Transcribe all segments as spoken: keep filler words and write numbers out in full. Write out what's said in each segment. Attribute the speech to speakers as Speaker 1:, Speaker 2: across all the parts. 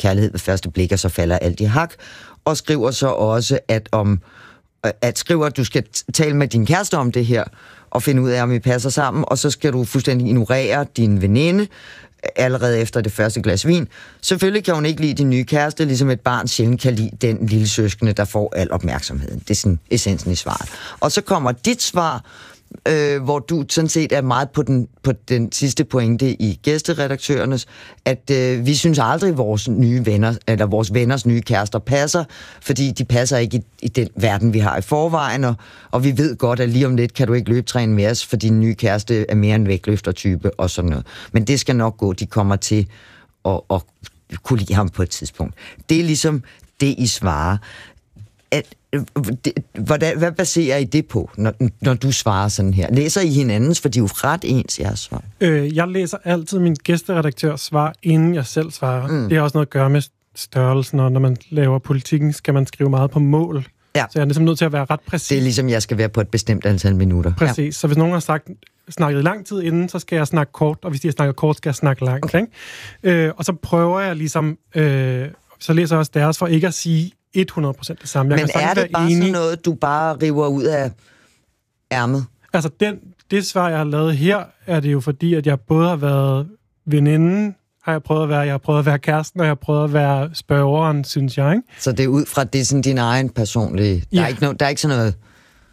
Speaker 1: kærlighed ved første blik, og så falder alt i hak. Og skriver så også, at om at skriver, at du skal tale med din kæreste om det her, og finde ud af, om I passer sammen, og så skal du fuldstændig ignorere din veninde, allerede efter det første glas vin. Selvfølgelig kan hun ikke lide din nye kæreste, ligesom et barn sjældent kan lide den lille søskende, der får al opmærksomheden. Det er sådan essensen i svaret. Og så kommer dit svar, øh, hvor du sådan set er meget på den, på den sidste pointe i gæsteredaktørernes, at øh, vi synes aldrig, vores nye venner, eller vores venners nye kærester passer, fordi de passer ikke i, i den verden, vi har i forvejen, og, og vi ved godt, at lige om lidt kan du ikke løbetræne med os, for din nye kæreste er mere en vægtløftertype og sådan noget. Men det skal nok gå, de kommer til at, at kunne lide ham på et tidspunkt. Det er ligesom det, I svarer. At, Hvad, hvad baserer I det på, når, når du svarer sådan her? Læser I hinandens, for de er jo ret ens, jeres svar?
Speaker 2: Øh, jeg læser altid min gæsteredaktørs svar, inden jeg selv svarer. Mm. Det har også noget at gøre med størrelsen, og når man laver politikken, skal man skrive meget på mål. Ja. Så jeg er ligesom nødt til at være ret præcis.
Speaker 1: Det er ligesom, jeg skal være på et bestemt antal minutter.
Speaker 2: Præcis. Ja. Så hvis nogen har sagt, snakket lang tid inden, så skal jeg snakke kort, og hvis de har snakket kort, skal jeg snakke langt. Okay. Øh, og så prøver jeg ligesom, øh, så læser jeg også deres, for ikke at sige hundrede procent det samme. Jeg
Speaker 1: Men
Speaker 2: kan
Speaker 1: er det bare
Speaker 2: enig.
Speaker 1: sådan noget, du bare river ud af ærmet?
Speaker 2: Altså, den, det svar, jeg har lavet her, er det jo fordi, at jeg både har været veninden, har jeg prøvet at være, jeg har prøvet at være kæresten, og jeg har prøvet at være spørgeren, synes jeg, ikke?
Speaker 1: Så det er ud fra, det er sådan din egen personlige... Der, ja. er, ikke no, der er ikke sådan noget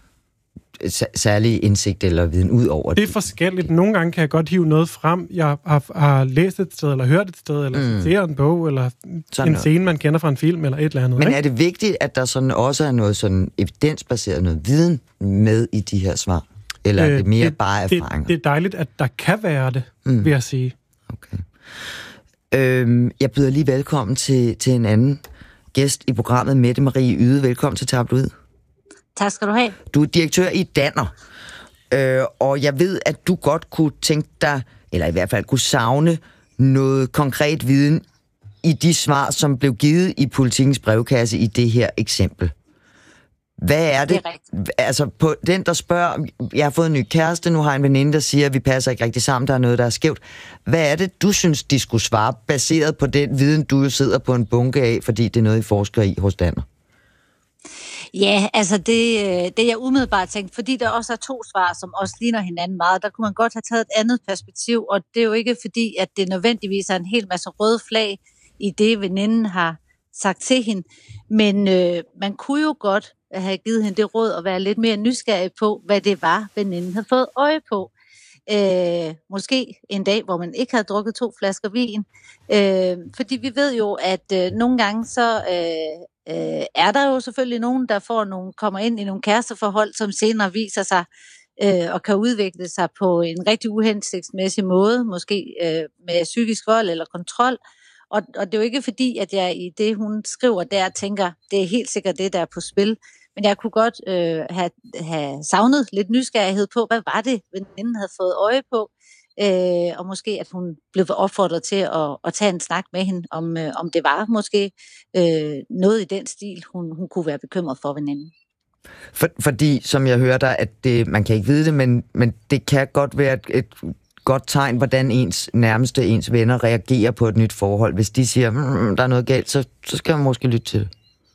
Speaker 1: særlig indsigt eller viden ud over det.
Speaker 2: Det er forskelligt. Nogle gange kan jeg godt hive noget frem, jeg har, har læst et sted, eller hørt et sted, eller mm. set en bog, eller sådan en noget. Scene, man kender fra en film, eller et eller andet.
Speaker 1: Men
Speaker 2: ikke?
Speaker 1: er det vigtigt, at der sådan også er noget sådan evidensbaseret, noget viden med i de her svar? Eller er det mere øh, det, bare erfaringer?
Speaker 2: Det, det er dejligt, at der kan være det, mm. vil jeg sige.
Speaker 1: Okay. Øhm, jeg byder lige velkommen til, til en anden gæst i programmet, Mette Marie Yde. Velkommen til Tabloid.
Speaker 3: Tak skal du have.
Speaker 1: Du er direktør i Danner, øh, og jeg ved, at du godt kunne tænke dig, eller i hvert fald kunne savne noget konkret viden i de svar, som blev givet i Politikens brevkasse i det her eksempel. Hvad er det?
Speaker 3: Det er rigtigt.
Speaker 1: Altså, på den, der spørger, jeg har fået en ny kæreste, nu har jeg en veninde, der siger, at vi passer ikke rigtig sammen, der er noget, der er skævt. Hvad er det, du synes, de skulle svare, baseret på den viden, du jo sidder på en bunke af, fordi det er noget, I forsker i hos Danner?
Speaker 3: Ja, altså det, det jeg umiddelbart tænkte, fordi der også er to svar, som også ligner hinanden meget, der kunne man godt have taget et andet perspektiv, og det er jo ikke fordi, at det nødvendigvis er en hel masse røde flag i det, veninden har sagt til hende, men øh, man kunne jo godt have givet hende det råd at være lidt mere nysgerrig på, hvad det var, veninden havde fået øje på. Øh, måske en dag, hvor man ikke havde drukket to flasker vin. Øh, fordi vi ved jo, at øh, nogle gange så øh, øh, er der jo selvfølgelig nogen, der får nogle, kommer ind i nogle kæresteforhold, som senere viser sig øh, og kan udvikle sig på en rigtig uhensigtsmæssig måde, måske øh, med psykisk vold eller kontrol. Og, og det er jo ikke fordi, at jeg i det, hun skriver der, tænker, det er helt sikkert det, der er på spil. Men jeg kunne godt øh, have, have savnet lidt nysgerrighed på, hvad var det, veninden havde fået øje på. Øh, og måske, at hun blev opfordret til at, at tage en snak med hende, om, øh, om det var måske øh, noget i den stil, hun, hun kunne være bekymret for veninden.
Speaker 1: For, fordi, som jeg hører dig, at det, man kan ikke vide det, men, men det kan godt være et, et godt tegn, hvordan ens nærmeste, ens venner reagerer på et nyt forhold. Hvis de siger, mm, der er noget galt, så, så skal man måske lytte til det.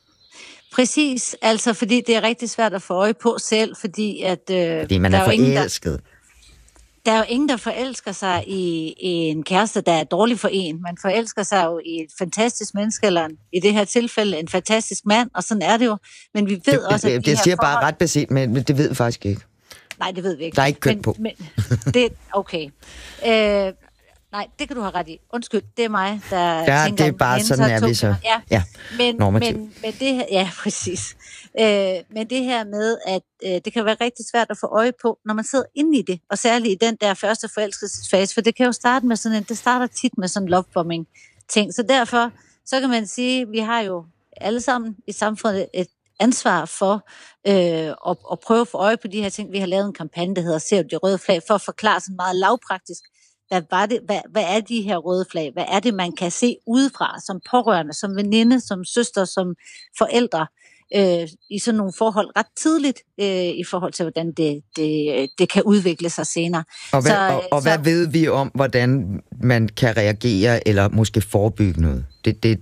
Speaker 3: Præcis, altså fordi det er rigtig svært at få øje på selv, fordi at øh,
Speaker 1: fordi man er, er forelsket. Ingen,
Speaker 3: der, der er jo ingen, der forelsker sig i, i en kæreste, der er dårlig for en. Man forelsker sig jo i et fantastisk menneske, eller i det her tilfælde en fantastisk mand, og sådan er det jo. Men vi ved
Speaker 1: det,
Speaker 3: også, at
Speaker 1: det,
Speaker 3: de
Speaker 1: det siger
Speaker 3: forhold...
Speaker 1: bare ret beset, men det ved vi faktisk ikke.
Speaker 3: Nej, det ved vi ikke.
Speaker 1: Der er ikke køn
Speaker 3: men,
Speaker 1: på.
Speaker 3: Men, det, okay. Øh, nej, det kan du have ret i. Undskyld, det er mig, der
Speaker 1: ja,
Speaker 3: tænker...
Speaker 1: Ja, det er bare sådan, er vi så.
Speaker 3: Ja,
Speaker 1: ja.
Speaker 3: Men, men, men det her... Ja, præcis. Øh, men det her med, at øh, det kan være rigtig svært at få øje på, når man sidder inde i det, og særligt i den der første forelskelsesfase, for det kan jo starte med sådan en... Det starter tit med sådan en lovebombing-ting. Så derfor, så kan man sige, at vi har jo alle sammen i samfundet et ansvar for øh, at, at prøve at få øje på de her ting. Vi har lavet en kampagne, der hedder Ser du de røde flag, for at forklare sådan meget lavpraktisk, hvad, var det, hvad, hvad er de her røde flag? Hvad er det, man kan se udefra, som pårørende, som veninde, som søster, som forældre, øh, i sådan nogle forhold ret tidligt, øh, i forhold til, hvordan det, det, det kan udvikle sig senere.
Speaker 1: Og, hvad,
Speaker 3: så,
Speaker 1: og, og så, hvad ved vi om, hvordan man kan reagere, eller måske forebygge noget? Det, det,